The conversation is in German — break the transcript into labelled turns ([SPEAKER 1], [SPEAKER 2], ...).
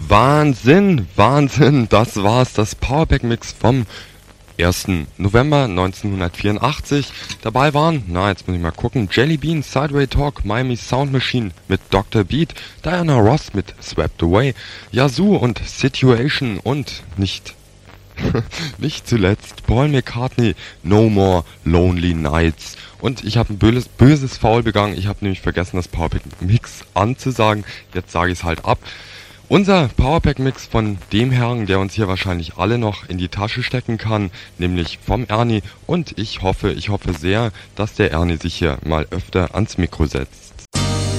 [SPEAKER 1] Wahnsinn, Wahnsinn, das war's, das Powerpack-Mix vom 1. November 1984. Dabei waren, jetzt muss ich mal gucken, Jelly Bean, Sideway Talk, Miami Sound Machine mit Dr. Beat, Diana Ross mit Swept Away, Yazoo und Situation und nicht zuletzt Paul McCartney, No More Lonely Nights. Und ich habe ein böses Foul begangen, ich habe nämlich vergessen, das Powerpack-Mix anzusagen, jetzt sage ich es halt ab. Unser Powerpack-Mix von dem Herrn, der uns hier wahrscheinlich alle noch in die Tasche stecken kann, nämlich vom Ernie. Und ich hoffe sehr, dass der Ernie sich hier mal öfter ans Mikro setzt.